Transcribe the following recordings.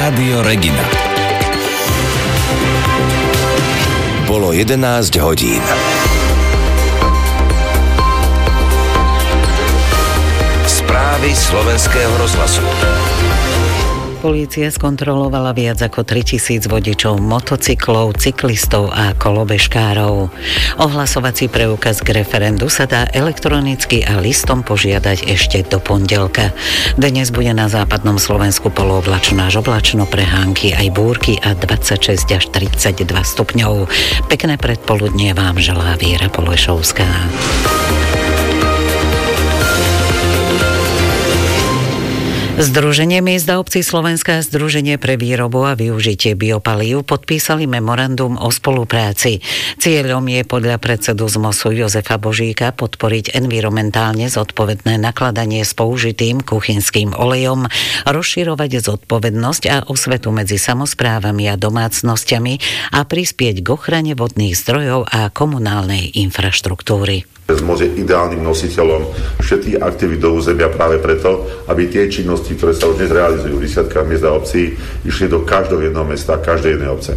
Rádio Regina. Bolo 11 hodín. Správy Slovenského rozhlasu. Polícia skontrolovala viac ako 3000 vodičov motocyklov, cyklistov a kolobežkárov. Ohlasovací preukaz k referendu sa dá elektronicky a listom požiadať ešte do pondelka. Dnes bude na západnom Slovensku polooblačno až oblačno, prehánky aj búrky a 26 až 32 stupňov. Pekné predpoludnie vám želá Viera Polešovská. Združenie miest a obcí Slovenska a Združenie pre výrobu a využitie biopalív podpísali memorandum o spolupráci. Cieľom je podľa predsedu ZMOSu Jozefa Božíka podporiť environmentálne zodpovedné nakladanie s použitým kuchynským olejom, rozširovať zodpovednosť a osvetu medzi samosprávami a domácnosťami a prispieť k ochrane vodných zdrojov a komunálnej infraštruktúry. ZMOS je ideálnym nositeľom všetkých aktivít do územia práve preto, aby tie činnosti, ktoré sa už dnes realizujú v desiatkách miest a obcí, išli do každého jedného mesta, každej jednej obce.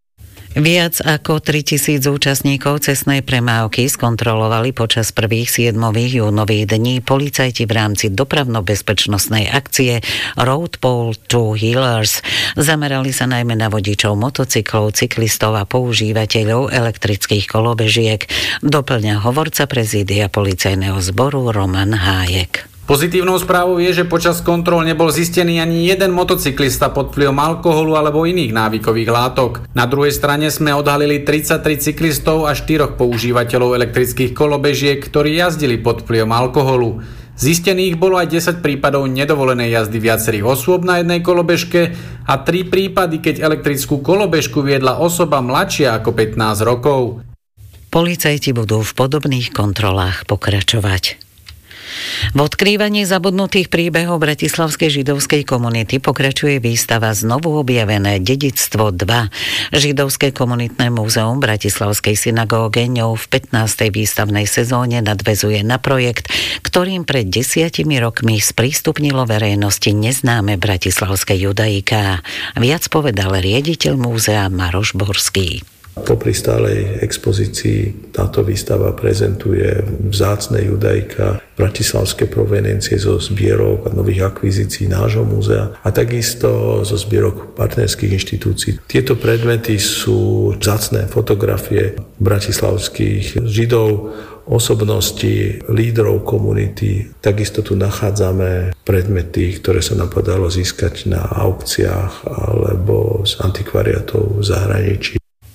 Viac ako 3000 účastníkov cestnej premávky skontrolovali počas prvých 7 júnových dní policajti v rámci dopravno-bezpečnostnej akcie Road Patrol to Healers. Zamerali sa najmä na vodičov motocyklov, cyklistov a používateľov elektrických kolobežiek. Doplňa hovorca prezídia policajného zboru Roman Hájek. Pozitívnou správou je, že počas kontrol nebol zistený ani jeden motocyklista pod vplyvom alkoholu alebo iných návykových látok. Na druhej strane sme odhalili 33 cyklistov a 4 používateľov elektrických kolobežiek, ktorí jazdili pod vplyvom alkoholu. Zistených bolo aj 10 prípadov nedovolenej jazdy viacerých osôb na jednej kolobežke a 3 prípady, keď elektrickú kolobežku viedla osoba mladšia ako 15 rokov. Policajti budú v podobných kontrolách pokračovať. V odkrývaní zabudnutých príbehov bratislavskej židovskej komunity pokračuje výstava Znovu objavené dedičstvo 2. Židovské komunitné múzeum Bratislavskej synagóge ňou v 15. výstavnej sezóne nadväzuje na projekt, ktorým pred 10 rokmi sprístupnilo verejnosti neznáme bratislavské judaika. Viac povedal riaditeľ múzea Maroš Borský. Popri stálej expozícii táto výstava prezentuje vzácne judaika, bratislavské provenencie zo zbierok a nových akvizícií nášho múzea a takisto zo zbierok partnerských inštitúcií. Tieto predmety sú vzácne fotografie bratislavských židov, osobností, lídrov komunity. Takisto tu nachádzame predmety, ktoré sa nám podarilo získať na aukciách alebo z antikvariátov v zahraničí.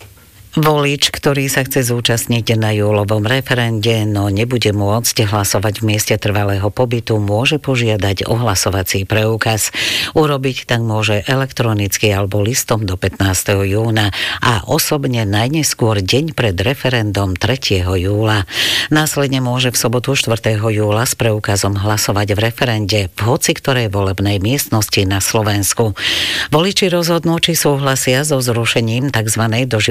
Volič, ktorý sa chce zúčastniť na júlovom referende, no nebude môcť hlasovať v mieste trvalého pobytu, môže požiadať o hlasovací preukaz. Urobiť tak môže elektronicky alebo listom do 15. júna a osobne najneskôr deň pred referendum 3. júla. Následne môže v sobotu 4. júla s preukazom hlasovať v referende v hoci ktorej volebnej miestnosti na Slovensku. Voliči rozhodnú, či súhlasia so zrušením tzv.